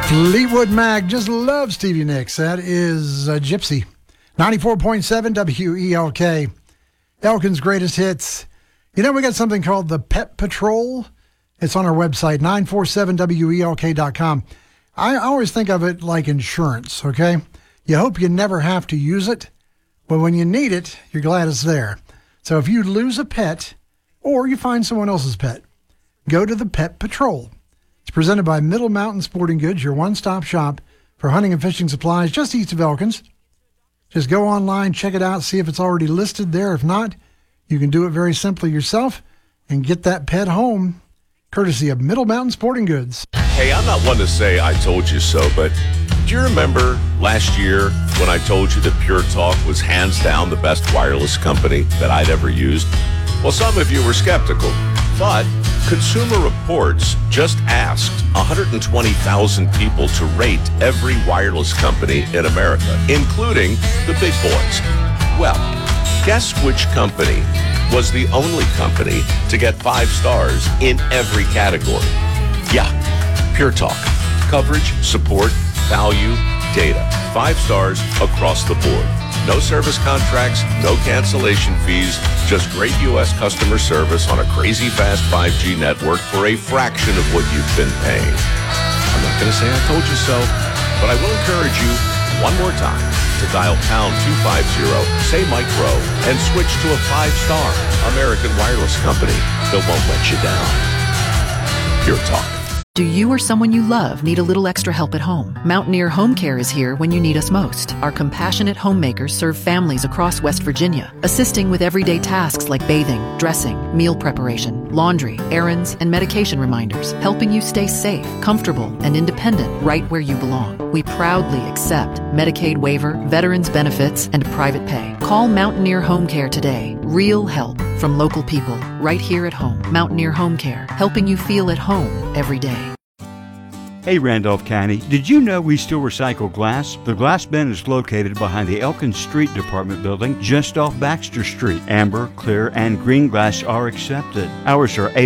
Fleetwood Mac just loves Stevie Nicks. That is Gypsy. 94.7 WELK. Elkin's greatest hits. You know, we got something called the Pet Patrol. It's on our website, 947WELK.com. I always think of it like insurance, okay? You hope you never have to use it, but when you need it, you're glad it's there. So if you lose a pet or you find someone else's pet, go to the Pet Patrol. It's presented by Middle Mountain Sporting Goods, your one-stop shop for hunting and fishing supplies just east of Elkins. Just go online, check it out, see if it's already listed there. If not, you can do it very simply yourself and get that pet home, courtesy of Middle Mountain Sporting Goods. Hey, I'm not one to say I told you so, but do you remember last year when I told you that Pure Talk was hands down the best wireless company that I'd ever used? Well, some of you were skeptical, but Consumer Reports just asked 120,000 people to rate every wireless company in America, including the big boys. Well, guess which company was the only company to get 5 stars in every category? Yeah, Pure Talk. Coverage, support, value, data. 5 stars across the board. No service contracts, no cancellation fees, just great U.S. customer service on a crazy fast 5G network for a fraction of what you've been paying. I'm not going to say I told you so, but I will encourage you one more time to dial pound 250, say Mike Rowe, and switch to a 5-star American wireless company that won't let you down. Pure Talk. Do you or someone you love need a little extra help at home? Mountaineer Home Care is here when you need us most. Our compassionate homemakers serve families across West Virginia, assisting with everyday tasks like bathing, dressing, meal preparation, laundry, errands, and medication reminders, helping you stay safe, comfortable, and independent right where you belong. We proudly accept Medicaid waiver, veterans benefits, and private pay. Call Mountaineer Home Care today. Real help from local people right here at home. Mountaineer Home Care, helping you feel at home every day. Hey Randolph County, did you know we still recycle glass? The glass bin is located behind the Elkins Street Department building just off Baxter Street. Amber, clear, and green glass are accepted. Hours are 8